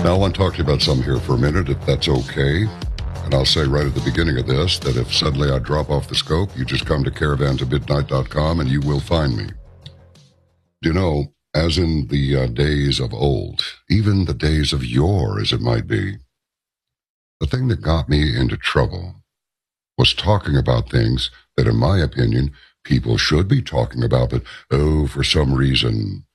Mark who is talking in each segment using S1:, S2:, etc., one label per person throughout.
S1: Now I want to talk to you about something here for a minute, if that's okay. And I'll say right at the beginning of this that if suddenly I drop off the scope, you just come to caravansobmidnight.com and you will find me. Do you know, as in the days of old, even the days of yore as it might be, the thing that got me into trouble was talking about things that, in my opinion, people should be talking about, but, for some reason,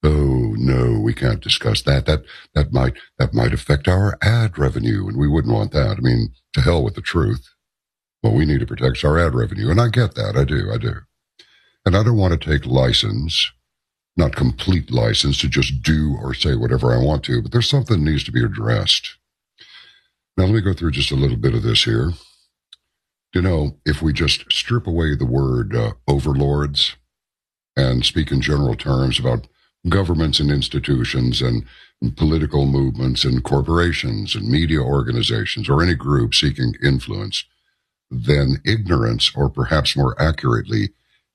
S1: no, we can't discuss that. That might affect our ad revenue, and we wouldn't want that. I mean, to hell with the truth. Well, we need to protect our ad revenue, and I get that. I do. And I don't want to take license, not complete license, to just do or say whatever I want to, but there's something that needs to be addressed. Now, let me go through just a little bit of this here. You know, if we just strip away the word overlords and speak in general terms about governments and institutions and political movements and corporations and media organizations or any group seeking influence, then ignorance, or perhaps more accurately,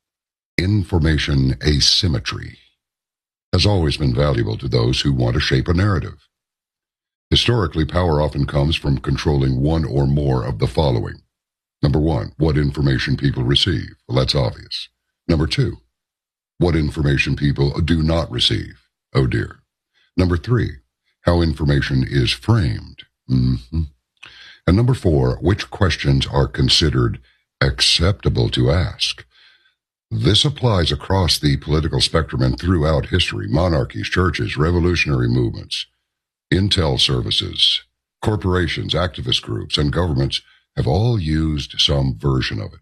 S1: information asymmetry, has always been valuable to those who want to shape a narrative. Historically, power often comes from controlling one or more of the following. Number one, what information people receive. Well, that's obvious. Number two, what information people do not receive. Oh dear. Number three, how information is framed. And number four, which questions are considered acceptable to ask. This applies across the political spectrum and throughout history. Monarchies, churches, revolutionary movements, intel services, corporations, activist groups, and governments have all used some version of it.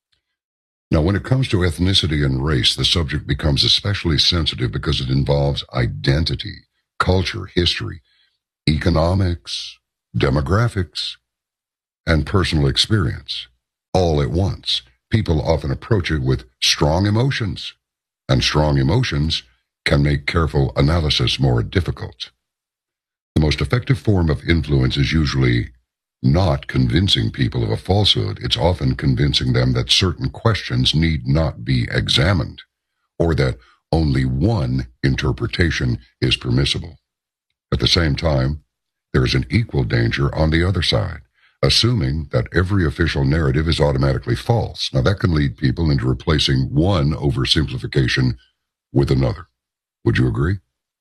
S1: Now, when it comes to ethnicity and race, the subject becomes especially sensitive because it involves identity, culture, history, economics, demographics, and personal experience, all at once. People often approach it with strong emotions, and strong emotions can make careful analysis more difficult. The most effective form of influence is usually not convincing people of a falsehood. It's often convincing them that certain questions need not be examined, or that only one interpretation is permissible. At the same time, there is an equal danger on the other side, assuming that every official narrative is automatically false. Now, that can lead people into replacing one oversimplification with another. Would you agree?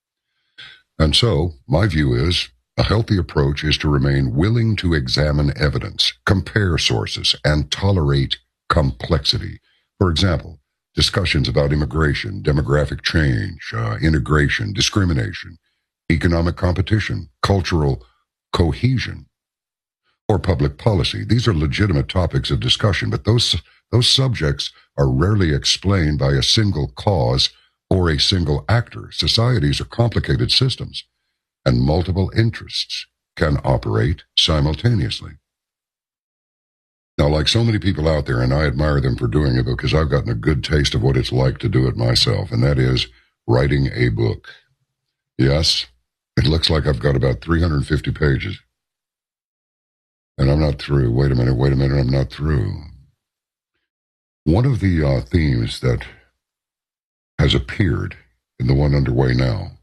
S1: And so, my view is, a healthy approach is to remain willing to examine evidence, compare sources, and tolerate complexity. For example, discussions about immigration, demographic change, integration, discrimination, economic competition, cultural cohesion, or public policy. These are legitimate topics of discussion, but those subjects are rarely explained by a single cause or a single actor. Societies are complicated systems, and multiple interests can operate simultaneously. Now, like so many people out there, and I admire them for doing it because I've gotten a good taste of what it's like to do it myself, and that is writing a book. Yes, it looks like I've got about 350 pages. And I'm not through. Wait a minute, I'm not through. One of the themes that has appeared in the one underway now,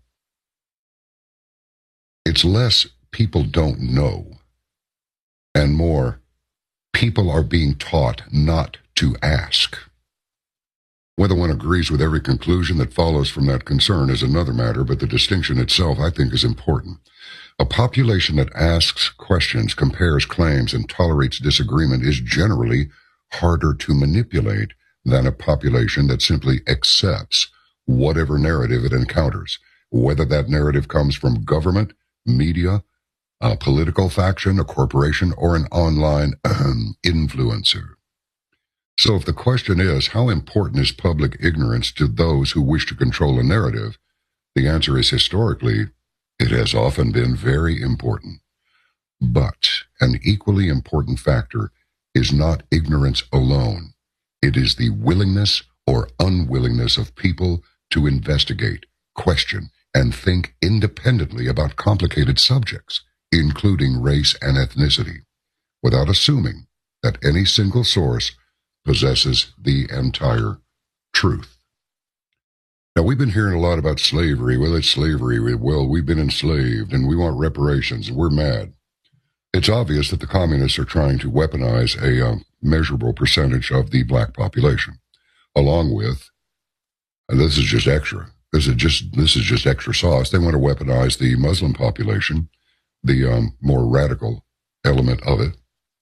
S1: it's less people don't know, and more people are being taught not to ask. Whether one agrees with every conclusion that follows from that concern is another matter, but the distinction itself, I think, is important. A population that asks questions, compares claims, and tolerates disagreement is generally harder to manipulate than a population that simply accepts whatever narrative it encounters, whether that narrative comes from government, media, a political faction, a corporation, or an online influencer. So if the question is, how important is public ignorance to those who wish to control a narrative? The answer is, historically, it has often been very important. But an equally important factor is not ignorance alone. It is the willingness or unwillingness of people to investigate, question, and think independently about complicated subjects, including race and ethnicity, without assuming that any single source possesses the entire truth. Now, we've been hearing a lot about slavery. Well, it's slavery. Well, we've been enslaved, and we want reparations, and we're mad. It's obvious that the communists are trying to weaponize a measurable percentage of the black population, along with, and this is just extra. This is just extra sauce. They want to weaponize the Muslim population, the more radical element of it.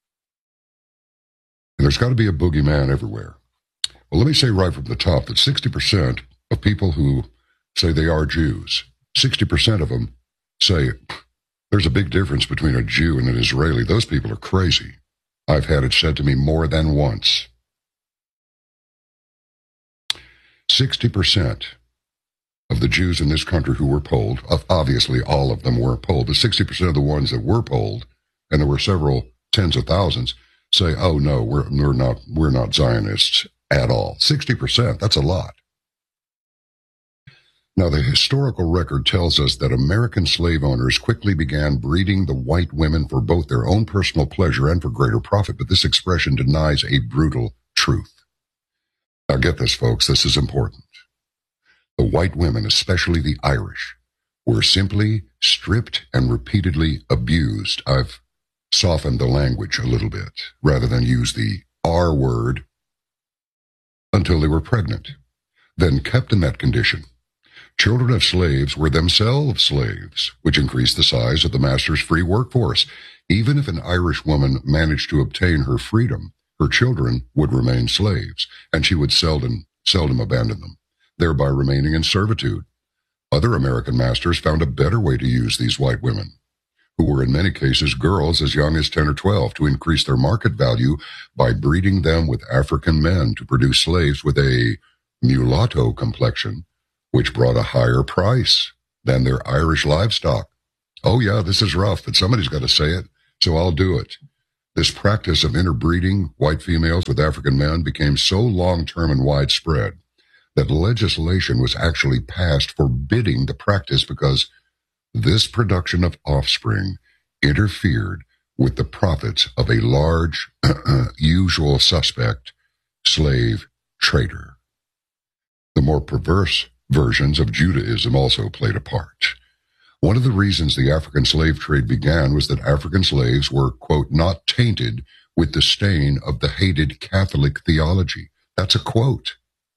S1: And there's got to be a boogeyman everywhere. Well, let me say right from the top that 60% of people who say they are Jews, 60% of them say there's a big difference between a Jew and an Israeli. Those people are crazy. I've had it said to me more than once. 60% of the Jews in this country who were polled, obviously all of them weren't polled, but 60% of the ones that were polled, and there were several tens of thousands, say, oh no, we're not Zionists at all. 60%, that's a lot. Now, the historical record tells us that American slave owners quickly began breeding the white women for both their own personal pleasure and for greater profit, but this expression denies a brutal truth. Now, get this, folks, this is important. The white women, especially the Irish, were simply stripped and repeatedly abused. I've softened the language a little bit, rather than use the R word, until they were pregnant, then kept in that condition. Children of slaves were themselves slaves, which increased the size of the master's free workforce. Even if an Irish woman managed to obtain her freedom, her children would remain slaves, and she would seldom abandon them, thereby remaining in servitude. Other American masters found a better way to use these white women, who were in many cases girls as young as 10 or 12, to increase their market value by breeding them with African men to produce slaves with a mulatto complexion, which brought a higher price than their Irish livestock. Oh yeah, this is rough, but somebody's got to say it, so I'll do it. This practice of interbreeding white females with African men became so long-term and widespread that legislation was actually passed forbidding the practice because this production of offspring interfered with the profits of a large, usual suspect slave trader. The more perverse versions of Judaism also played a part. One of the reasons the African slave trade began was that African slaves were, quote, not tainted with the stain of the hated Catholic theology. That's a quote,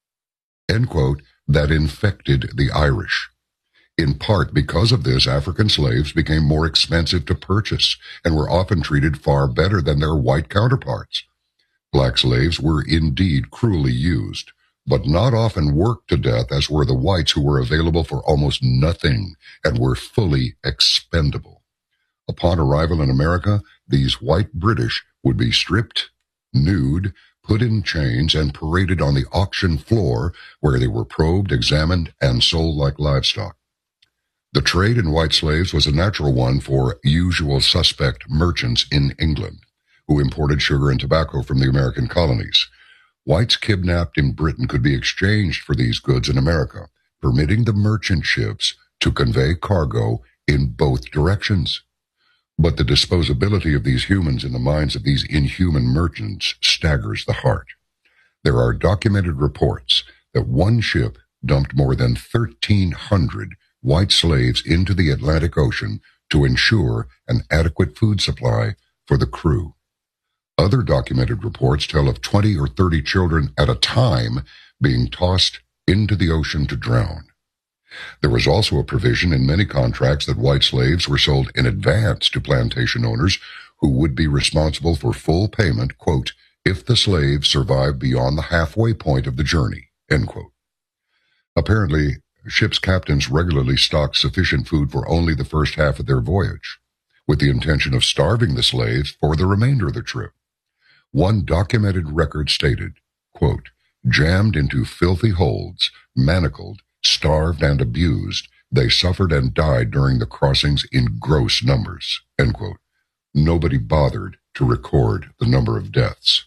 S1: end quote, that infected the Irish. In part because of this, African slaves became more expensive to purchase and were often treated far better than their white counterparts. Black slaves were indeed cruelly used, but not often worked to death as were the whites, who were available for almost nothing and were fully expendable. Upon arrival in America, these white British would be stripped, nude, put in chains, and paraded on the auction floor, where they were probed, examined, and sold like livestock. The trade in white slaves was a natural one for usual suspect merchants in England, who imported sugar and tobacco from the American colonies. Whites kidnapped in Britain could be exchanged for these goods in America, permitting the merchant ships to convey cargo in both directions. But the disposability of these humans in the minds of these inhuman merchants staggers the heart. There are documented reports that one ship dumped more than 1,300 white slaves into the Atlantic Ocean to ensure an adequate food supply for the crew. Other documented reports tell of 20 or 30 children at a time being tossed into the ocean to drown. There was also a provision in many contracts that white slaves were sold in advance to plantation owners who would be responsible for full payment, quote, if the slave survived beyond the halfway point of the journey, end quote. Apparently, ships' captains regularly stocked sufficient food for only the first half of their voyage, with the intention of starving the slaves for the remainder of the trip. One documented record stated, quote, jammed into filthy holds, manacled, starved, and abused, they suffered and died during the crossings in gross numbers, end quote. Nobody bothered to record the number of deaths.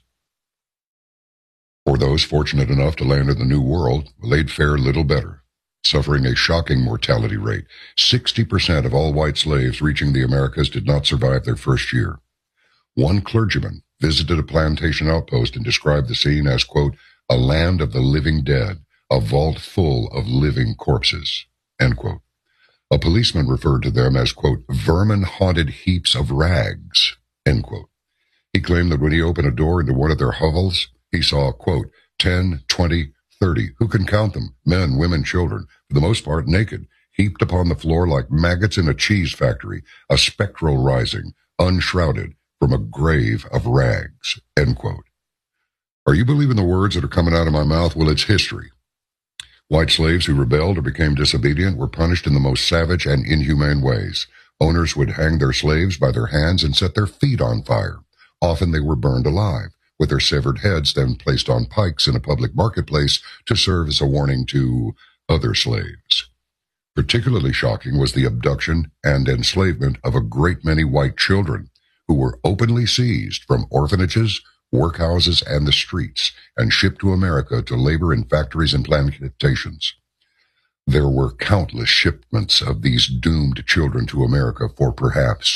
S1: For those fortunate enough to land in the New World, they'd fare little better, suffering a shocking mortality rate. 60% of all white slaves reaching the Americas did not survive their first year. One clergyman visited a plantation outpost and described the scene as, quote, a land of the living dead, a vault full of living corpses, end quote. A policeman referred to them as, quote, vermin-haunted heaps of rags, end quote. He claimed that when he opened a door into one of their hovels, he saw, quote, 10, 20, 30, who can count them, men, women, children, for the most part naked, heaped upon the floor like maggots in a cheese factory, a spectral rising, unshrouded from a grave of rags, end quote. Are you believing the words that are coming out of my mouth? Well, it's history. White slaves who rebelled or became disobedient were punished in the most savage and inhumane ways. Owners would hang their slaves by their hands and set their feet on fire. Often they were burned alive, with their severed heads then placed on pikes in a public marketplace to serve as a warning to other slaves. Particularly shocking was the abduction and enslavement of a great many white children who were openly seized from orphanages, workhouses, and the streets and shipped to America to labor in factories and plantations. There were countless shipments of these doomed children to America for perhaps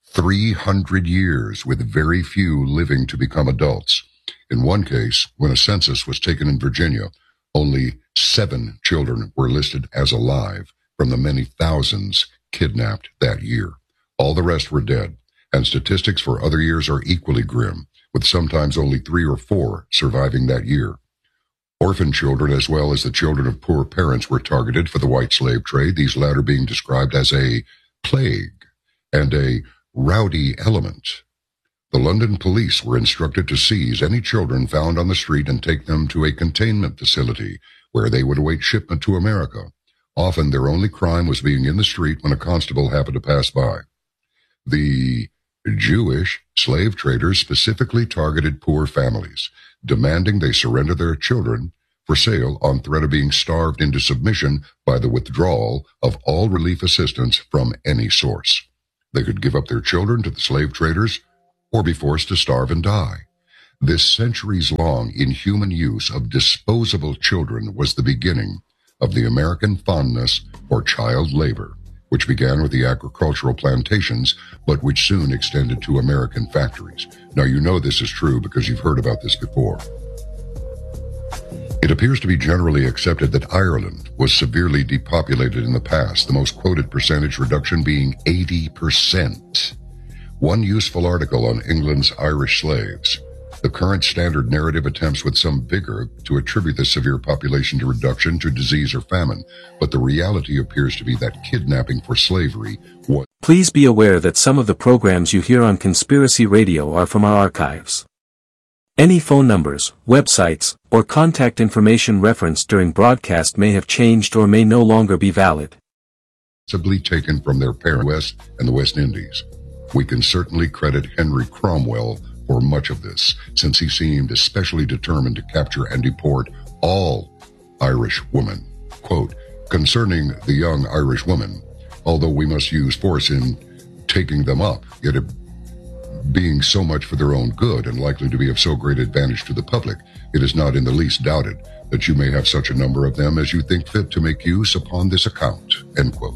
S1: 300 years, with very few living to become adults. In one case, when a census was taken in Virginia, only 7 children were listed as alive from the many thousands kidnapped that year. All the rest were dead, and statistics for other years are equally grim, with sometimes only 3 or 4 surviving that year. Orphan children, as well as the children of poor parents, were targeted for the white slave trade, these latter being described as a plague and a rowdy element. The London police were instructed to seize any children found on the street and take them to a containment facility where they would await shipment to America. Often their only crime was being in the street when a constable happened to pass by. The Jewish slave traders specifically targeted poor families, demanding they surrender their children for sale on threat of being starved into submission by the withdrawal of all relief assistance from any source. They could give up their children to the slave traders or be forced to starve and die. This centuries-long inhuman use of disposable children was the beginning of the American fondness for child labor, which began with the agricultural plantations, but which soon extended to American factories. Now, you know this is true because you've heard about this before. It appears to be generally accepted that Ireland was severely depopulated in the past, the most quoted percentage reduction being 80%. One useful article on England's Irish slaves. The current standard narrative attempts with some vigor to attribute the severe population reduction to disease or famine, but the reality appears to be that kidnapping for slavery was...
S2: Please be aware that some of the programs you hear on Conspiracy Radio are from our archives. Any phone numbers, websites, or contact information referenced during broadcast may have changed or may no longer be valid.
S1: ...possibly taken from their parent West and the West Indies. We can certainly credit Henry Cromwell for much of this, since he seemed especially determined to capture and deport all Irish women. Quote, concerning the young Irish woman, although we must use force in taking them up, yet it being so much for their own good and likely to be of so great advantage to the public, it is not in the least doubted that you may have such a number of them as you think fit to make use upon this account, end quote.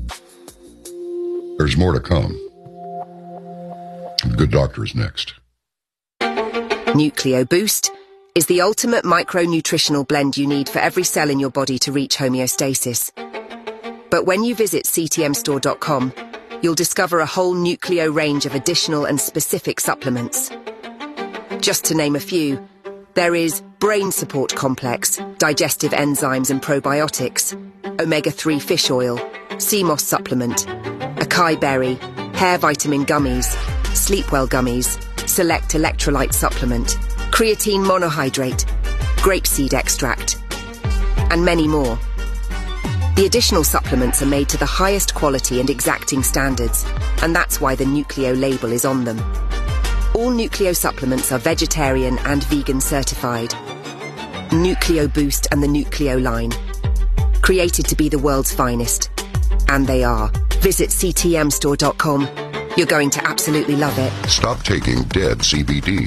S1: There's more to come. The Good Doctor is next.
S3: Nucleo Boost is the ultimate micronutritional blend you need for every cell in your body to reach homeostasis. But when you visit ctmstore.com, you'll discover a whole Nucleo range of additional and specific supplements. Just to name a few, there is Brain Support Complex, digestive enzymes and probiotics, omega-3 fish oil, CMOS supplement, acai berry, hair vitamin gummies, Sleepwell gummies, select electrolyte supplement, creatine monohydrate, grapeseed extract, and many more. The additional supplements are made to the highest quality and exacting standards, and that's why the Nucleo label is on them. All Nucleo supplements are vegetarian and vegan certified. Nucleo Boost and the Nucleo line. Created to be the world's finest. And they are. Visit ctmstore.com. You're going to absolutely love it.
S1: Stop taking dead CBD.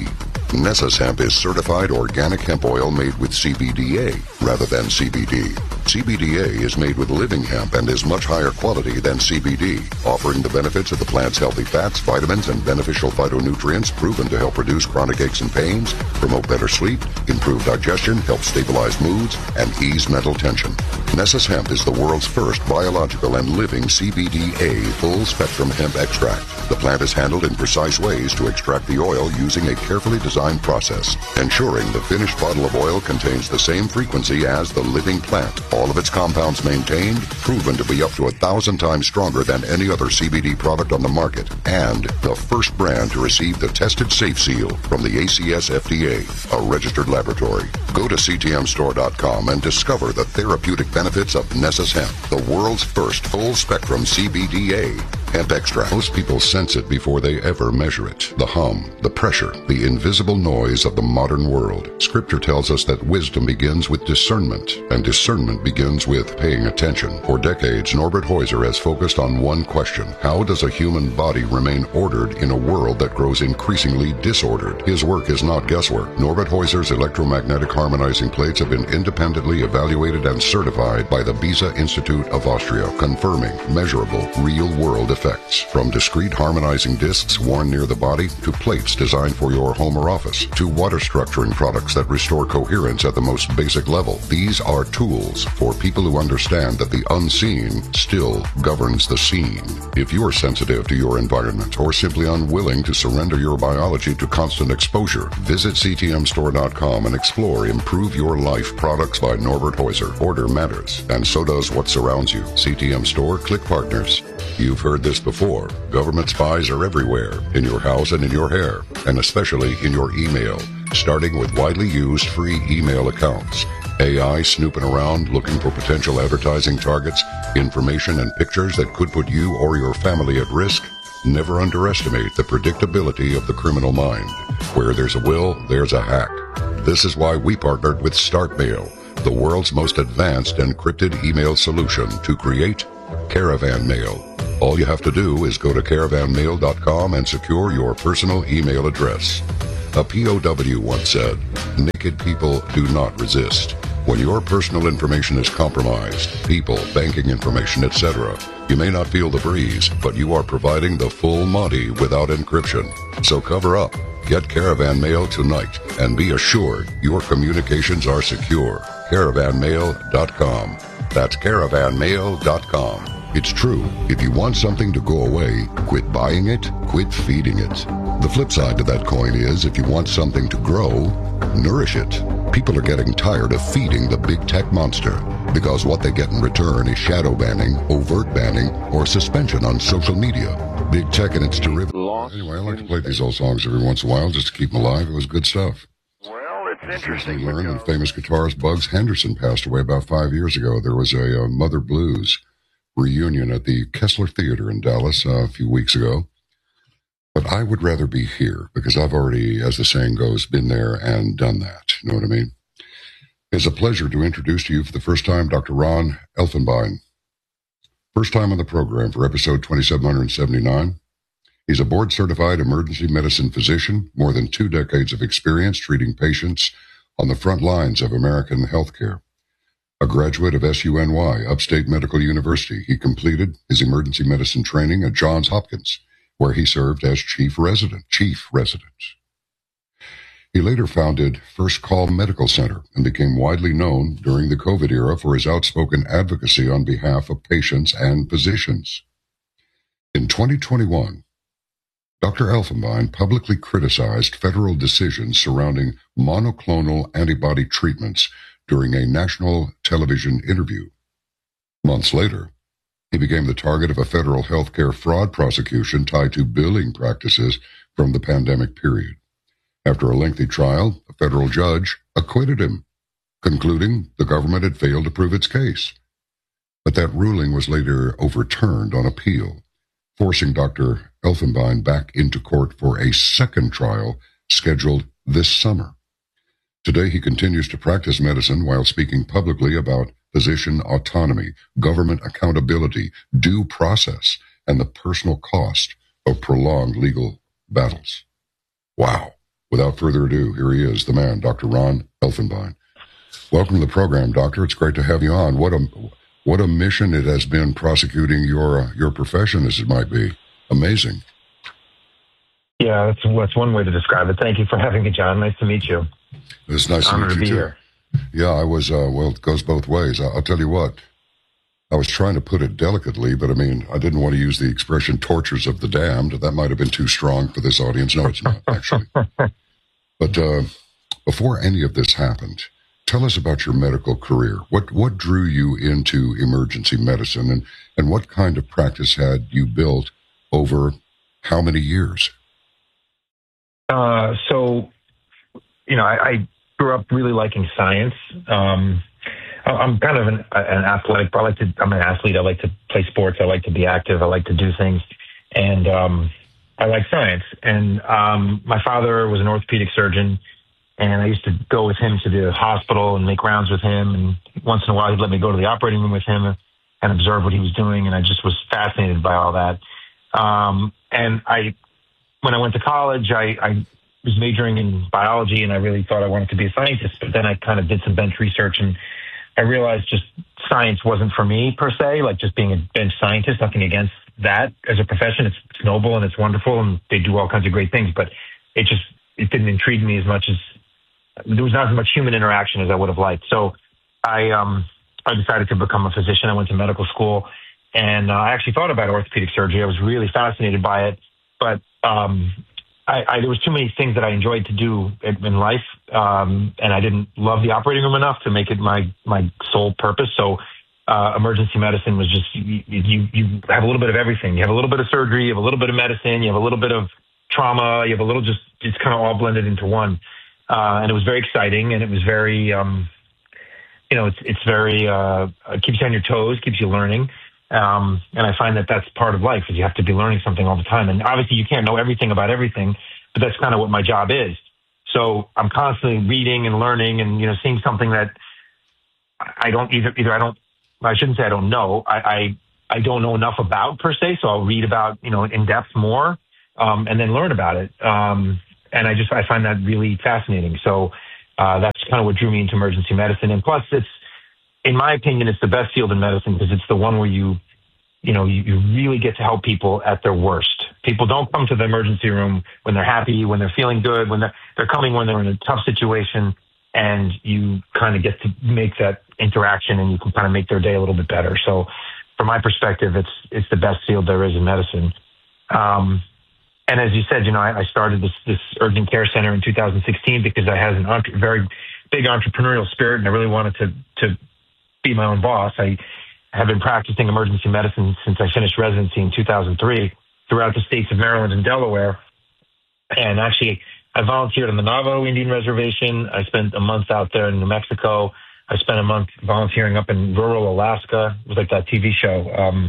S1: Nessus Hemp is certified organic hemp oil made with CBDA rather than CBD. CBDA is made with living hemp and is much higher quality than CBD, offering the benefits of the plant's healthy fats, vitamins, and beneficial phytonutrients proven to help reduce chronic aches and pains, promote better sleep, improve digestion, help stabilize moods, and ease mental tension. Nessus Hemp is the world's first biological and living CBDA full-spectrum hemp extract. The plant is handled in precise ways to extract the oil using a carefully designed process, ensuring the finished bottle of oil contains the same frequency as the living plant. All of its compounds maintained, proven to be up to 1,000 times stronger than any other CBD product on the market, and the first brand to receive the Tested Safe Seal from the ACS FDA, a registered laboratory. Go to ctmstore.com and discover the therapeutic benefits of Nessus Hemp, the world's first full-spectrum CBDA hemp extract. Most people sense it before they ever measure it. The hum, the pressure, the invisible noise of the modern world. Scripture tells us that wisdom begins with discernment, and discernment begins with paying attention. For decades, Norbert Heuser has focused on one question: how does a human body remain ordered in a world that grows increasingly disordered? His work is not guesswork. Norbert Heuser's electromagnetic harmonizing plates have been independently evaluated and certified by the Beza Institute of Austria, confirming measurable, real-world effects. From discrete harmonizing discs worn near the body, to plates designed for your home or office, to water structuring products that restore coherence at the most basic level. These are tools for people who understand that the unseen still governs the seen. If you're sensitive to your environment or simply unwilling to surrender your biology to constant exposure, visit ctmstore.com and explore Improve Your Life products by Norbert Heuser. Order matters, and so does what surrounds you. CTM Store, click partners. You've heard this before. Government spies are everywhere, in your house and in your hair, and especially in your email, starting with widely used free email accounts. AI snooping around looking for potential advertising targets, information and pictures that could put you or your family at risk. Never underestimate the predictability of the criminal mind. Where there's a will, there's a hack. This is why we partnered with StartMail, the world's most advanced encrypted email solution, to create Caravan Mail. All you have to do is go to caravanmail.com and secure your personal email address. A POW once said, "Naked people do not resist." When your personal information is compromised, people, banking information, etc., you may not feel the breeze, but you are providing the full Monty without encryption. So cover up. Get Caravan Mail tonight and be assured your communications are secure. Caravanmail.com. That's caravanmail.com. It's true. If you want something to go away, quit buying it, quit feeding it. The flip side to that coin is, if you want something to grow, nourish it. People are getting tired of feeding the big tech monster, because what they get in return is shadow banning, overt banning, or suspension on social media. Big tech and its derivatives. Anyway, I like to play these old songs every once in a while just to keep them alive. It was good stuff.
S4: Well, it's interesting.
S1: Learned that famous guitarist Bugs Henderson passed away about 5 years ago. There was a Mother Blues reunion at the Kessler Theater in Dallas a few weeks ago. But I would rather be here, because I've already, as the saying goes, been there and done that. You know what I mean? It's a pleasure to introduce to you for the first time Dr. Ron Elfenbein. First time on the program for episode 2779. He's a board-certified emergency medicine physician, more than 2 decades of experience treating patients on the front lines of American healthcare. A graduate of SUNY, Upstate Medical University, he completed his emergency medicine training at Johns Hopkins, where he served as chief resident. He later founded First Call Medical Center and became widely known during the COVID era for his outspoken advocacy on behalf of patients and physicians. In 2021, Dr. Elfenbein publicly criticized federal decisions surrounding monoclonal antibody treatments during a national television interview. Months later, he became the target of a federal healthcare fraud prosecution tied to billing practices from the pandemic period. After a lengthy trial, a federal judge acquitted him, concluding the government had failed to prove its case. But that ruling was later overturned on appeal, forcing Dr. Elfenbein back into court for a second trial scheduled this summer. Today, he continues to practice medicine while speaking publicly about physician autonomy, government accountability, due process, and the personal cost of prolonged legal battles. Wow. Without further ado, here he is, the man, Dr. Ron Elfenbein. Welcome to the program, Doctor. It's great to have you on. What a mission it has been prosecuting your profession, as it might be. Amazing.
S5: Yeah, that's one way to describe it. Thank you for having me, John. Nice to meet you.
S1: It's nice to meet you, too. Here. Yeah, I was, well, it goes both ways. I'll tell you what. I was trying to put it delicately, but I mean, I didn't want to use the expression tortures of the damned. That might have been too strong for this audience. No, it's not, actually. But before any of this happened, tell us about your medical career. What drew you into emergency medicine, and what kind of practice had you built over how many years?
S5: So, I grew up really liking science. I'm kind of an athletic. I'm an athlete. I like to play sports. I like to be active. I like to do things. And I like science. And my father was an orthopedic surgeon, and I used to go with him to the hospital and make rounds with him. And once in a while, he'd let me go to the operating room with him and observe what he was doing. And I just was fascinated by all that. And when I went to college, I was majoring in biology, and I really thought I wanted to be a scientist. But then I kind of did some bench research, and I realized just science wasn't for me per se, like just being a bench scientist, nothing against that as a profession. It's noble and it's wonderful, and they do all kinds of great things, but it didn't intrigue me as much as there was not as much human interaction as I would have liked. So I decided to become a physician. I went to medical school, and I actually thought about orthopedic surgery. I was really fascinated by it, but there was too many things that I enjoyed to do in life, and I didn't love the operating room enough to make it my sole purpose. So emergency medicine was just, you have a little bit of everything. You have a little bit of surgery, you have a little bit of medicine, you have a little bit of trauma, you have a little it's kind of all blended into one. And it was very exciting, and it was very, it's very, it keeps you on your toes, keeps you learning. And I find that that's part of life, is you have to be learning something all the time. And obviously you can't know everything about everything, but that's kind of what my job is. So I'm constantly reading and learning and, seeing something that I don't I shouldn't say I don't know. I don't know enough about per se. So I'll read about, in depth more, and then learn about it. And I find that really fascinating. So, that's kind of what drew me into emergency medicine. And plus in my opinion, it's the best field in medicine because it's the one where you really get to help people at their worst. People don't come to the emergency room when they're happy, when they're feeling good, when they're coming when they're in a tough situation, and you kind of get to make that interaction, and you can kind of make their day a little bit better. So from my perspective, it's the best field there is in medicine. And as you said, I started this urgent care center in 2016 because I had a very big entrepreneurial spirit, and I really wanted to be my own boss. I have been practicing emergency medicine since I finished residency in 2003 throughout the states of Maryland and Delaware. And actually, I volunteered on the Navajo Indian Reservation. I spent a month out there in New Mexico. I spent a month volunteering up in rural Alaska. It was like that TV show,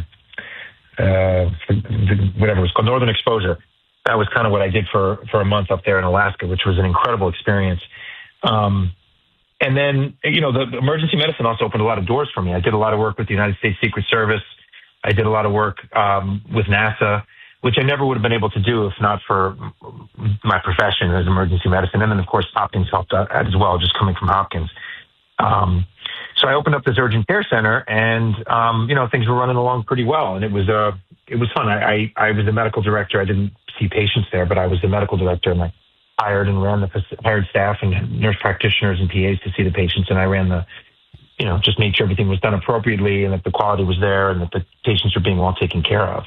S5: whatever it was called, Northern Exposure. That was kind of what I did for a month up there in Alaska, which was an incredible experience. And then, the emergency medicine also opened a lot of doors for me. I did a lot of work with the United States Secret Service. I did a lot of work with NASA, which I never would have been able to do if not for my profession as emergency medicine. And then, of course, Hopkins helped out as well, just coming from Hopkins. So I opened up this urgent care center, and, things were running along pretty well. And it was fun. I was the medical director. I didn't see patients there, but I was the medical director, and I hired staff and nurse practitioners and PAs to see the patients. And I ran just made sure everything was done appropriately and that the quality was there and that the patients were being well taken care of.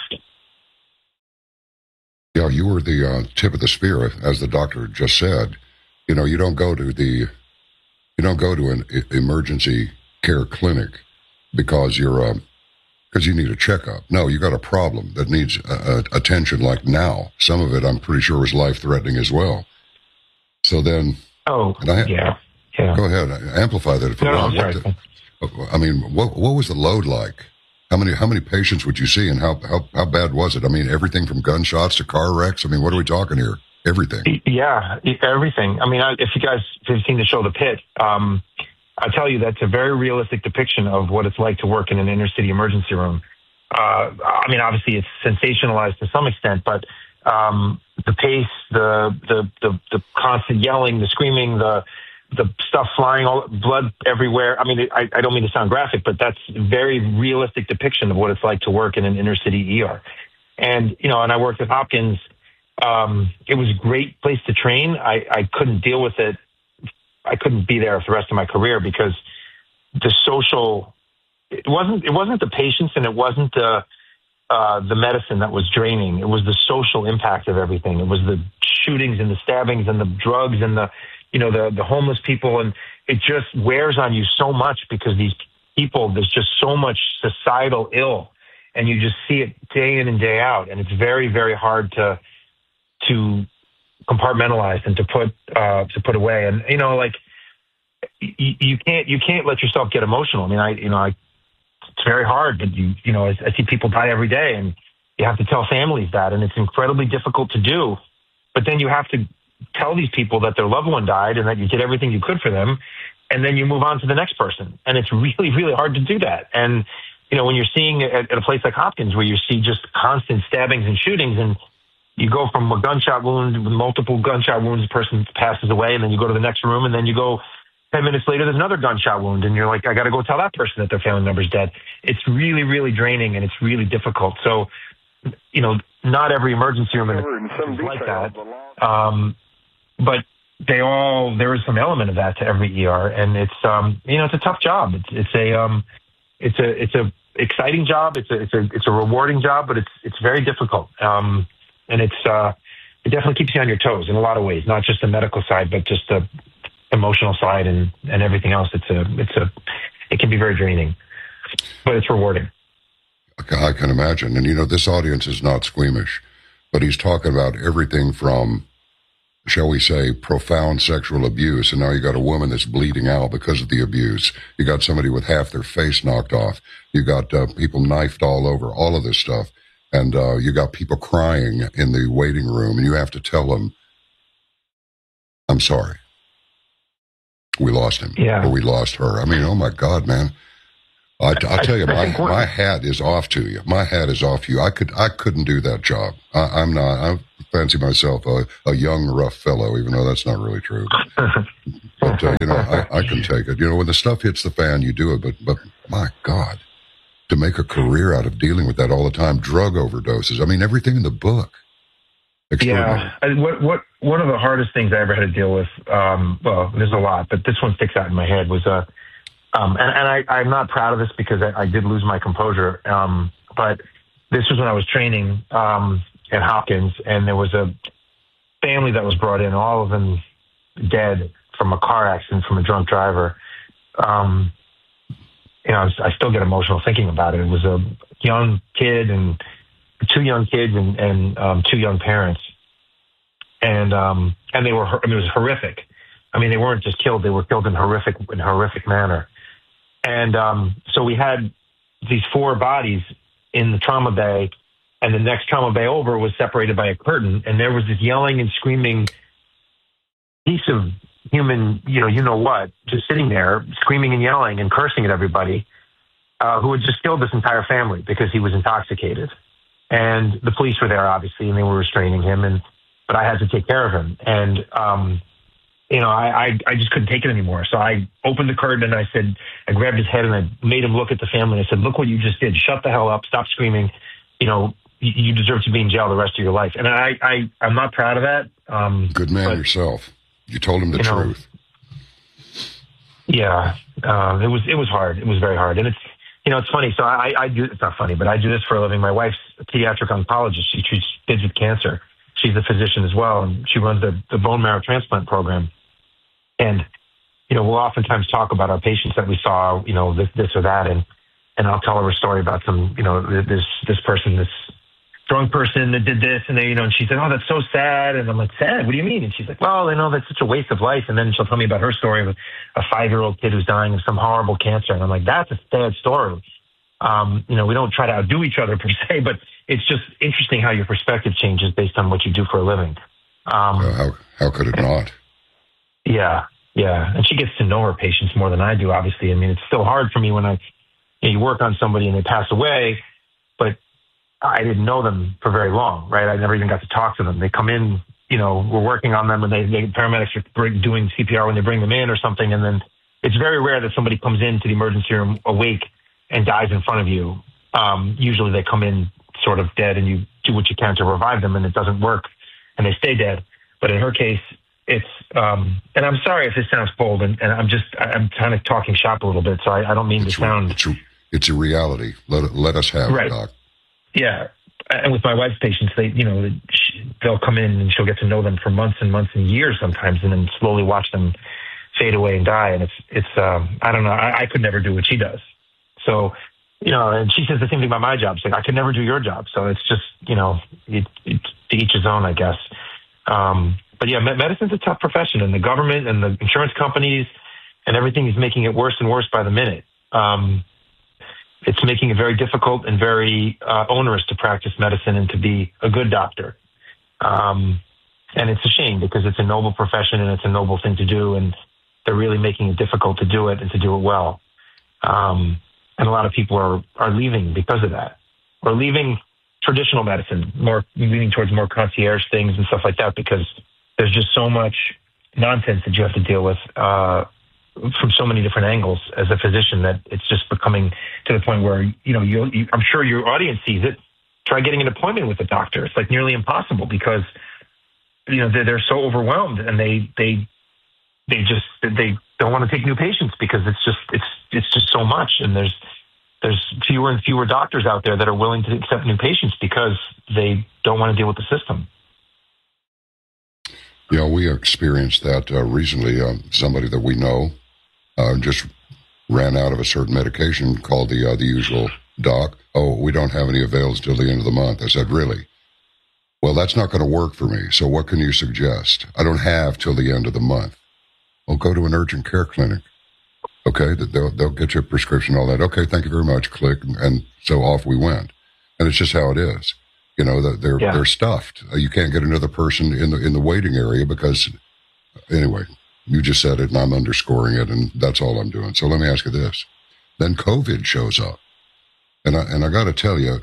S1: Yeah, you were the tip of the spear, as the doctor just said. You don't go to an emergency care clinic because you need a checkup. No, you got a problem that needs attention like now. Some of it, I'm pretty sure, was life-threatening as well. So then... Yeah. Go ahead. Amplify that if you want.
S5: I'm sorry.
S1: I mean, what was the load like? How many patients would you see, and how bad was it? I mean, everything from gunshots to car wrecks. I mean, what are we talking here? Everything.
S5: Yeah, everything. I mean, if you guys have seen the show The Pit, I tell you, that's a very realistic depiction of what it's like to work in an inner city emergency room. I mean, obviously it's sensationalized to some extent, but the pace, the constant yelling, the screaming, the stuff flying, all blood everywhere. I mean, I don't mean to sound graphic, but that's a very realistic depiction of what it's like to work in an inner city ER. And, you know, and I worked at Hopkins. It was a great place to train. I couldn't deal with it. I couldn't be there for the rest of my career because the social, it wasn't the patients and it wasn't the medicine that was draining. It was the social impact of everything. It was the shootings and the stabbings and the drugs and the homeless people. And it just wears on you so much because these people, there's just so much societal ill and you just see it day in and day out. And it's very, very hard to compartmentalize and to put away. And, you know, like you can't let yourself get emotional. I mean, it's very hard, but I see people die every day and you have to tell families that, and it's incredibly difficult to do. But then you have to tell these people that their loved one died and that you did everything you could for them. And then you move on to the next person. And it's really, really hard to do that. And, you know, when you're seeing at a place like Hopkins where you see just constant stabbings and shootings and you go from a gunshot wound with multiple gunshot wounds, the person passes away, and then you go to the next room, and then you go 10 minutes later, there's another gunshot wound, and you're like, I got to go tell that person that their family member's dead. It's really, really draining, and it's really difficult. So, you know, not every emergency room is like that. But there is some element of that to every ER, and it's it's a tough job. It's a exciting job. It's a rewarding job, but it's very difficult. And it definitely keeps you on your toes in a lot of ways, not just the medical side, but just the emotional side and everything else. It can be very draining, but it's rewarding.
S1: I can imagine. And, you know, this audience is not squeamish, but he's talking about everything from, shall we say, profound sexual abuse. And now you got a woman that's bleeding out because of the abuse. You got somebody with half their face knocked off. You got people knifed all over, all of this stuff. And you got people crying in the waiting room, and you have to tell them, I'm sorry. We lost him.
S5: Yeah.
S1: Or we lost her. I mean, oh, my God, man. I'll tell you, my hat is off to you. My hat is off you. I couldn't do that job. I'm not. I fancy myself a young, rough fellow, even though that's not really true. But you know, I can take it. You know, when the stuff hits the fan, you do it. But my God, to make a career out of dealing with that all the time, drug overdoses. I mean, everything in the book.
S5: Yeah. One of the hardest things I ever had to deal with, well, there's a lot, but this one sticks out in my head, was I'm not proud of this because I did lose my composure, but this was when I was training at Hopkins, and there was a family that was brought in, all of them dead from a car accident from a drunk driver. You know, I still get emotional thinking about it. It was a young kid and two young kids and two young parents. And they were, I mean, it was horrific. I mean, they weren't just killed, they were killed in horrific manner. And so we had these four bodies in the trauma bay, and the next trauma bay over was separated by a curtain, and there was this yelling and screaming piece of human, you know what, just sitting there screaming and yelling and cursing at everybody, who had just killed this entire family because he was intoxicated. And the police were there, obviously, and they were restraining him, but I had to take care of him. And, you know, I just couldn't take it anymore. So I opened the curtain and I grabbed his head and I made him look at the family. I said, look what you just did. Shut the hell up. Stop screaming. You know, you deserve to be in jail the rest of your life. And I'm not proud of that.
S1: Good man yourself. You told him the truth.
S5: Yeah. It was hard. It was very hard. And it's funny. So I do, it's not funny, but I do this for a living. My wife's a pediatric oncologist. She treats kids with cancer. She's a physician as well. And she runs the bone marrow transplant program. And, you know, we'll oftentimes talk about our patients that we saw, you know, this or that. And I'll tell her a story about some, you know, this person, this drunk person that did this, and they, you know, and she said, oh, that's so sad. And I'm like, sad? What do you mean? And she's like, well, you know, that's such a waste of life. And then she'll tell me about her story of a 5-year-old kid who's dying of some horrible cancer. And I'm like, that's a sad story. You know, we don't try to outdo each other per se, but it's just interesting how your perspective changes based on what you do for a living.
S1: How could it not?
S5: Yeah. And she gets to know her patients more than I do, obviously. I mean, it's still hard for me when you work on somebody and they pass away, but I didn't know them for very long, right? I never even got to talk to them. They come in, we're working on them, and they paramedics are doing CPR when they bring them in or something, and then it's very rare that somebody comes into the emergency room awake and dies in front of you. Usually they come in sort of dead, and you do what you can to revive them, and it doesn't work, and they stay dead. But in her case, it's, and I'm sorry if this sounds bold, and I'm kind of talking shop a little bit, so I don't mean to sound...
S1: It's a reality. Let us have it, Doc.
S5: Yeah. And with my wife's patients, they'll come in and she'll get to know them for months and months and years sometimes, and then slowly watch them fade away and die. And it's I don't know. I could never do what she does. So, and she says the same thing about my job. She's like, I could never do your job. So it's just, it's to each his own, I guess. But yeah, medicine's a tough profession, and the government and the insurance companies and everything is making it worse and worse by the minute. It's making it very difficult and very onerous to practice medicine and to be a good doctor. And it's a shame because it's a noble profession and it's a noble thing to do, and they're really making it difficult to do it and to do it well. And a lot of people are leaving because of that, or leaving traditional medicine, more leaning towards more concierge things and stuff like that, because there's just so much nonsense that you have to deal with from so many different angles as a physician that it's just becoming to the point where, I'm sure your audience sees it. Try getting an appointment with a doctor. It's like nearly impossible because, they're so overwhelmed, and they don't want to take new patients because it's just so much. And there's fewer and fewer doctors out there that are willing to accept new patients because they don't want to deal with the system.
S1: We experienced that recently. Somebody that we know just ran out of a certain medication, called the usual doc. Oh, we don't have any avails till the end of the month. I said, really? Well, that's not going to work for me. So what can you suggest? I don't have till the end of the month. Well, go to an urgent care clinic. Okay, they'll get you a prescription, all that. Okay, thank you very much. Click, and so off we went. And it's just how it is. They're stuffed. You can't get another person in the waiting area because, anyway, you just said it and I'm underscoring it, and that's all I'm doing. So let me ask you this. Then COVID shows up. And I got to tell you,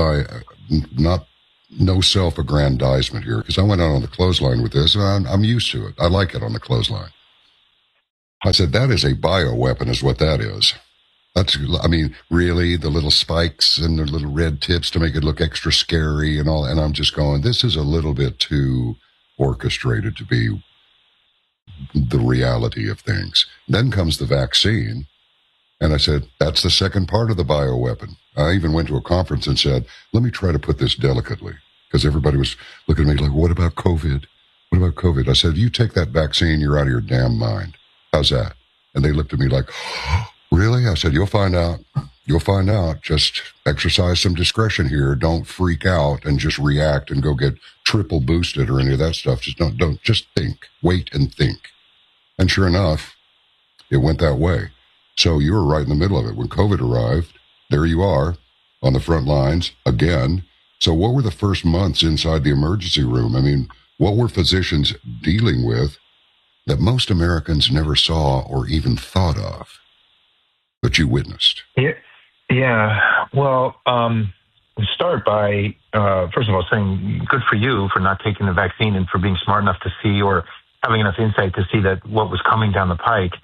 S1: no self-aggrandizement here, because I went out on the clothesline with this, and I'm used to it. I like it on the clothesline. I said, that is a bioweapon is what that is. Really, the little spikes and the little red tips to make it look extra scary and all. And I'm just going, this is a little bit too orchestrated to be the reality of things. Then comes the vaccine. And I said, that's the second part of the bioweapon. I even went to a conference and said, let me try to put this delicately, because everybody was looking at me like, what about COVID? What about COVID? I said, you take that vaccine, you're out of your damn mind. How's that? And they looked at me like, really? I said, you'll find out. You'll find out. Just exercise some discretion here. Don't freak out and just react and go get triple boosted or any of that stuff. Just don't, just think, wait and think. And sure enough, it went that way. So you were right in the middle of it. When COVID arrived, there you are on the front lines again. So what were the first months inside the emergency room? What were physicians dealing with that most Americans never saw or even thought of, but you witnessed?
S5: Yeah. Well, start by, first of all, saying good for you for not taking the vaccine and for being smart enough to see, or having enough insight to see that what was coming down the pike.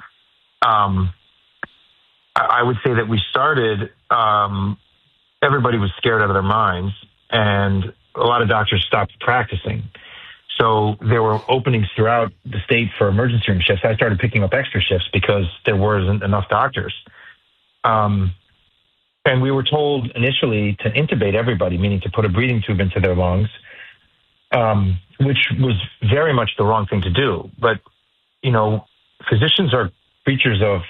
S5: I would say that we started, everybody was scared out of their minds, and a lot of doctors stopped practicing. So there were openings throughout the state for emergency room shifts. I started picking up extra shifts because there wasn't enough doctors. And we were told initially to intubate everybody, meaning to put a breathing tube into their lungs, which was very much the wrong thing to do. But, physicians are creatures of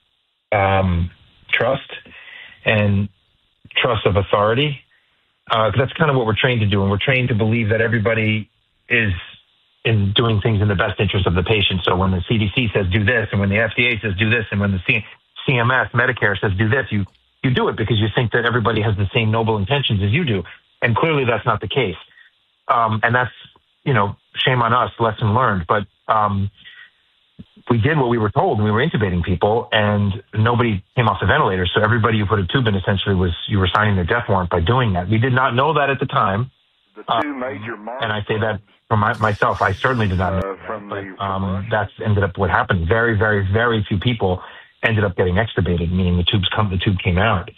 S5: trust and trust of authority. That's kind of what we're trained to do. And we're trained to believe that everybody is in doing things in the best interest of the patient. So when the CDC says do this, and when the FDA says do this, and when the CMS, Medicare says do this, you do it because you think that everybody has the same noble intentions as you do. And clearly that's not the case. And that's, shame on us, lesson learned. But we did what we were told. We were intubating people, and nobody came off the ventilator. So everybody who put a tube in essentially you were signing their death warrant by doing that. We did not know that at the time.
S4: The two major markers.
S5: And I say that for myself. I certainly did not know that. That's ended up what happened. Very, very, very few people ended up getting extubated, meaning the tube came out.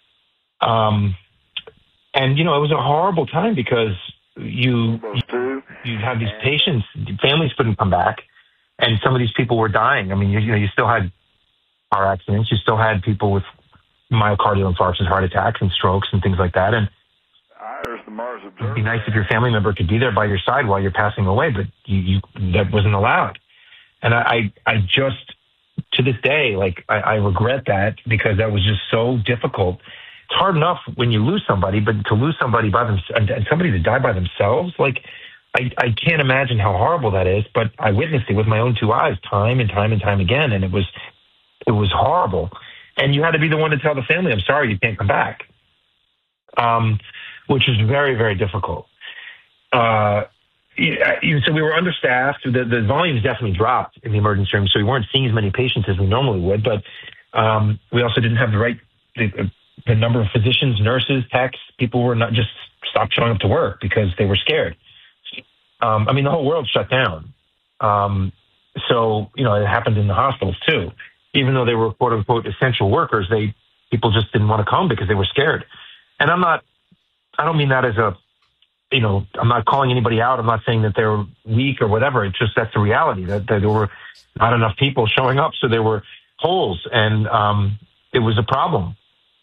S5: And, it was a horrible time because you had these patients, families couldn't come back, and some of these people were dying. I mean, you still had car accidents. You still had people with myocardial infarctions, heart attacks, and strokes and things like that. And it'd be nice if your family member could be there by your side while you're passing away, but that wasn't allowed. And I just, to this day, I regret that because that was just so difficult. It's hard enough when you lose somebody, but to lose somebody by themselves and somebody to die by themselves, I can't imagine how horrible that is. But I witnessed it with my own two eyes, time and time and time again, and it was horrible. And you had to be the one to tell the family, "I'm sorry, you can't come back," which is very, very difficult. So we were understaffed. The volumes definitely dropped in the emergency room, so we weren't seeing as many patients as we normally would. But we also didn't have the number of physicians, nurses, techs. People were not just stopped showing up to work because they were scared. The whole world shut down. So it happened in the hospitals too. Even though they were quote unquote essential workers, people just didn't want to come because they were scared. And I don't mean that as I'm not calling anybody out. I'm not saying that they're weak or whatever. It's just that's the reality that there were not enough people showing up. So there were holes, and it was a problem.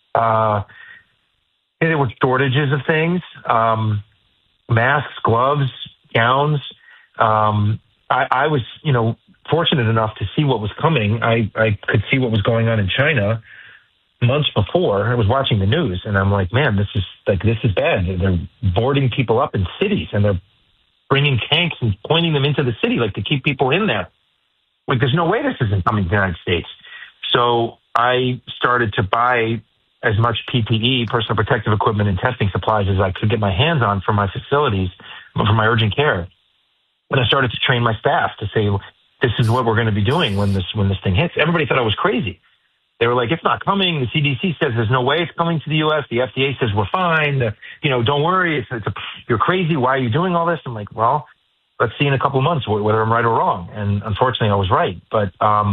S5: There were shortages of things, masks, gloves, gowns. I was, fortunate enough to see what was coming. I could see what was going on in China months before. I was watching the news, and I'm like, man, this is bad. They're boarding people up in cities, and they're bringing tanks and pointing them into the city, to keep people in there. There's no way this isn't coming to the United States. So I started to buy as much PPE, personal protective equipment, and testing supplies as I could get my hands on for my facilities, for my urgent care. And I started to train my staff to say, this is what we're going to be doing when this thing hits. Everybody thought I was crazy. They were like, it's not coming. The CDC says there's no way it's coming to the U.S. The FDA says we're fine. Don't worry. You're crazy. Why are you doing all this? I'm like, well, let's see in a couple of months whether I'm right or wrong. And unfortunately, I was right. But,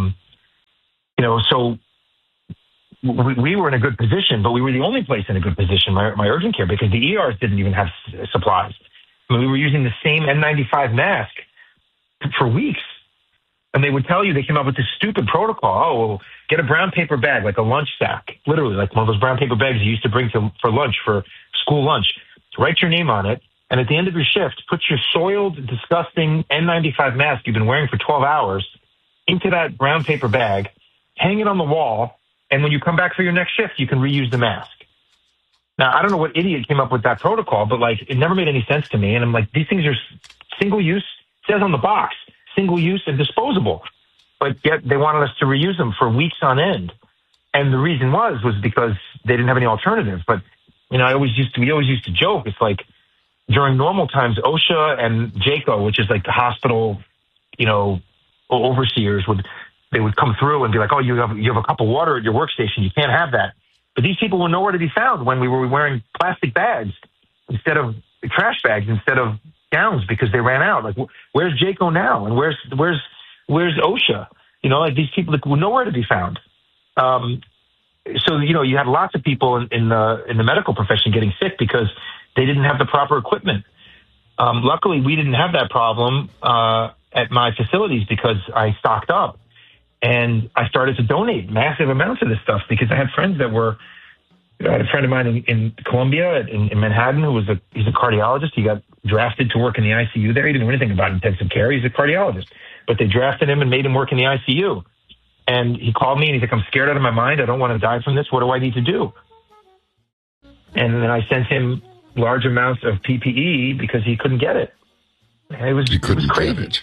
S5: so we were in a good position, but we were the only place in a good position, my urgent care, because the ERs didn't even have supplies. We were using the same N95 mask for weeks. And they would tell you, they came up with this stupid protocol. Oh, well, get a brown paper bag, like a lunch sack, literally like one of those brown paper bags you used to bring for lunch, for school lunch. Write your name on it. And at the end of your shift, put your soiled, disgusting N95 mask you've been wearing for 12 hours into that brown paper bag, hang it on the wall, and when you come back for your next shift, you can reuse the mask. Now, I don't know what idiot came up with that protocol, but it never made any sense to me. And I'm like, these things are single use. It says on the box, single use and disposable. But yet they wanted us to reuse them for weeks on end. And the reason was because they didn't have any alternative. But, we always used to joke. It's like during normal times, OSHA and JACO, which is like the hospital, overseers they would come through and be like, oh, you have a cup of water at your workstation. You can't have that. But these people were nowhere to be found when we were wearing plastic bags instead of trash bags, instead of gowns, because they ran out. Where's JACO now? And where's OSHA? These people were nowhere to be found. So, you had lots of people in the medical profession getting sick because they didn't have the proper equipment. Luckily, we didn't have that problem at my facilities because I stocked up. And I started to donate massive amounts of this stuff because I had friends I had a friend of mine in Columbia, in Manhattan, he's a cardiologist. He got drafted to work in the ICU there. He didn't know anything about intensive care. He's a cardiologist. But they drafted him and made him work in the ICU. And he called me and he's like, I'm scared out of my mind. I don't want to die from this. What do I need to do? And then I sent him large amounts of PPE because he couldn't get it. It was crazy.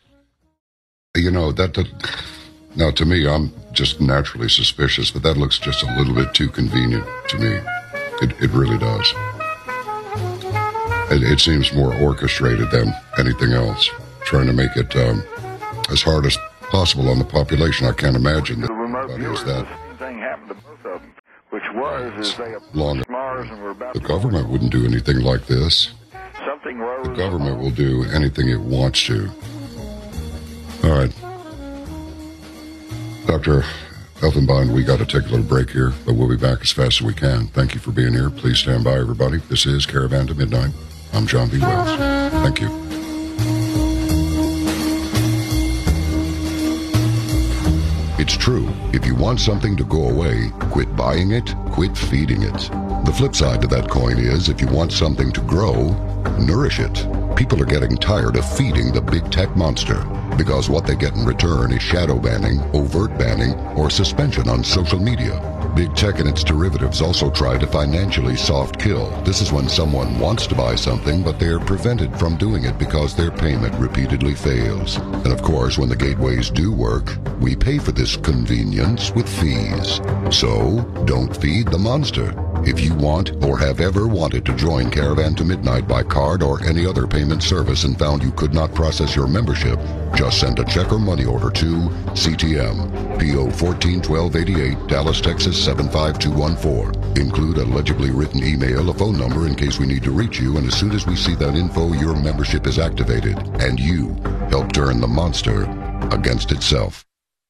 S1: Now, to me, I'm just naturally suspicious, but that looks just a little bit too convenient to me. It really does. It seems more orchestrated than anything else, trying to make it as hard as possible on the population. I can't imagine that.
S4: The remote
S1: That
S4: viewers,
S1: is that.
S4: the same thing happened to both of them, which was is they
S1: Long.
S4: approached Mars and were about
S1: The
S4: to
S1: government wouldn't do anything like this.
S4: something rose.
S1: The government will do anything it wants to. All right. Dr. Elfenbein, we got to take a little break here, but we'll be back as fast as we can. Thank you for being here. Please stand by, everybody. This is Caravan to Midnight. I'm John B. Wells. Thank you. It's true. If you want something to go away, quit buying it, quit feeding it. The flip side to that coin is, if you want something to grow, nourish it. People are getting tired of feeding the big tech monster, because what they get in return is shadow banning, overt banning, or suspension on social media. Big tech and its derivatives also try to financially soft kill. This is when someone wants to buy something, but they're prevented from doing it because their payment repeatedly fails. And of course, when the gateways do work, we pay for this convenience with fees. So, don't feed the monster. If you want or have ever wanted to join Caravan to Midnight by card or any other payment service and found you could not process your membership, just send a check or money order to CTM, P.O. 141288, Dallas, Texas 75214. Include a legibly written email, a phone number in case we need to reach you, and as soon as we see that info, your membership is activated, and you help turn the monster against itself.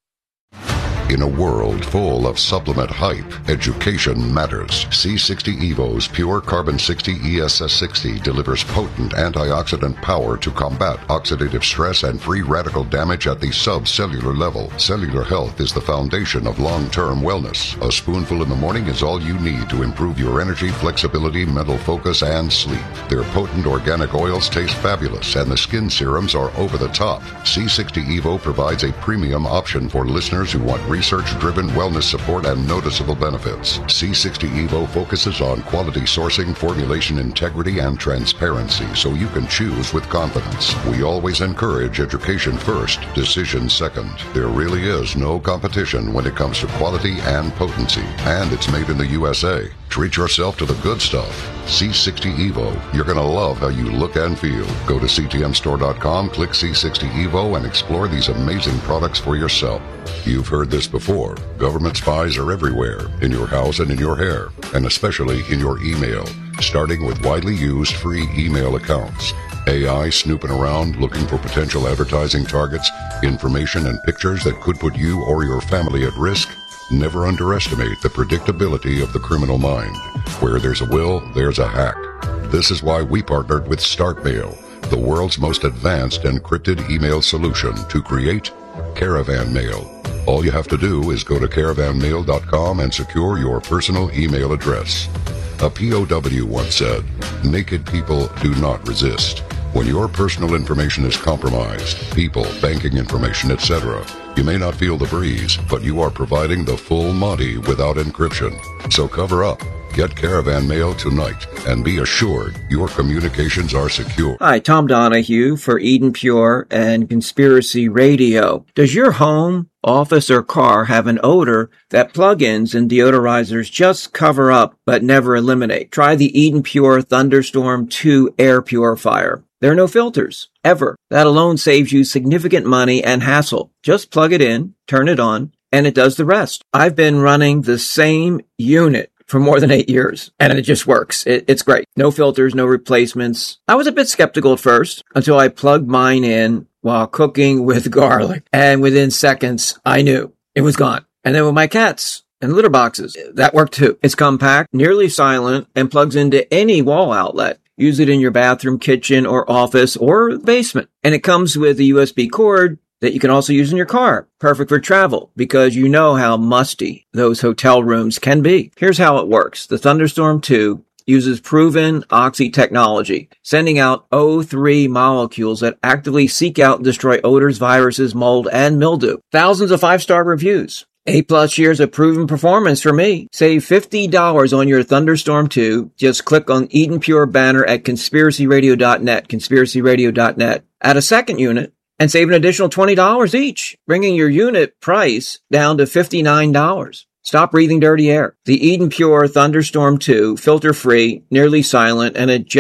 S1: In a world full of supplement hype, education matters. C60 Evo's Pure Carbon 60 ESS60 delivers potent antioxidant power to combat oxidative stress and free radical damage at the subcellular level. Cellular health is the foundation of long-term wellness. A spoonful in the morning is all you need to improve your energy, flexibility, mental focus, and sleep. Their potent organic oils taste fabulous, and the skin serums are over the top. C60 Evo provides a premium option for listeners who want research-driven wellness support and noticeable benefits. C60 Evo focuses on quality sourcing, formulation integrity, and transparency, so you can choose with confidence. We always encourage education first, decision second. There really is no competition when it comes to quality and potency, and it's made in the USA. Treat yourself to the good stuff. C60 Evo. You're going to love how you look and feel. Go to ctmstore.com, click C60 Evo, and explore these amazing products for yourself. You've heard this before. Government spies are everywhere, in your house and in your hair, and especially in your email, starting with widely used free email accounts. AI snooping around looking for potential advertising targets, information and pictures that could put you or your family at risk. Never underestimate the predictability of the criminal mind. Where there's a will, there's a hack. This is why we partnered with StartMail, the world's most advanced encrypted email solution, to create Caravan Mail. All you have to do is go to caravanmail.com and secure your personal email address. A POW once said, "Naked people do not resist." When your personal information is compromised, people, banking information, etc., you may not feel the breeze, but you are providing the full Monty without encryption. So cover up. Get Caravan Mail tonight and be assured your communications are secure.
S6: Hi, Tom Donahue for Eden Pure and Conspiracy Radio. Does your home, office, or car have an odor that plugins and deodorizers just cover up but never eliminate? Try the Eden Pure Thunderstorm 2 air purifier. There are no filters, ever. That alone saves you significant money and hassle. Just plug it in, turn it on, and it does the rest. I've been running the same unit for more than 8 years, and it just works. It's great. No filters, no replacements. I was a bit skeptical at first until I plugged mine in while cooking with garlic, and within seconds, I knew it was gone. And then with my cats and litter boxes, that worked too. It's compact, nearly silent, and plugs into any wall outlet. Use it in your bathroom, kitchen, or office, or basement. And it comes with a USB cord that you can also use in your car. Perfect for travel, because you know how musty those hotel rooms can be. Here's how it works. The Thunderstorm 2 uses proven Oxy technology, sending out O3 molecules that actively seek out and destroy odors, viruses, mold, and mildew. Thousands of 5-star reviews. 8+ years of proven performance for me. Save $50 on your Thunderstorm 2. Just click on Eden Pure banner at conspiracyradio.net, conspiracyradio.net. Add a second unit and save an additional $20 each, bringing your unit price down to $59. Stop breathing dirty air. The Eden Pure Thunderstorm 2, filter-free, nearly silent, and it just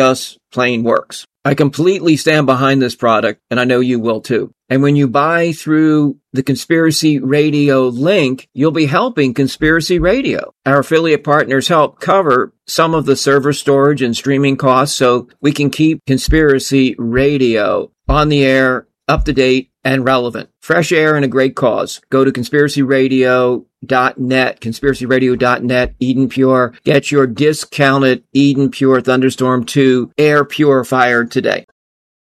S6: plain works. I completely stand behind this product, and I know you will too. And when you buy through the Conspiracy Radio link, you'll be helping Conspiracy Radio. Our affiliate partners help cover some of the server storage and streaming costs so we can keep Conspiracy Radio on the air, up to date, and relevant. Fresh air and a great cause. Go to conspiracyradio.net, conspiracyradio.net, Eden Pure. Get your discounted Eden Pure Thunderstorm 2 air purifier today.